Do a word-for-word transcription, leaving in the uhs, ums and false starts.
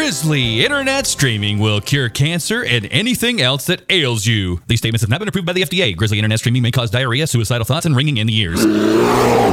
Grizzly Internet Streaming will cure cancer and anything else that ails you. These statements have not been approved by the F D A. Grizzly Internet Streaming may cause diarrhea, suicidal thoughts, and ringing in the ears.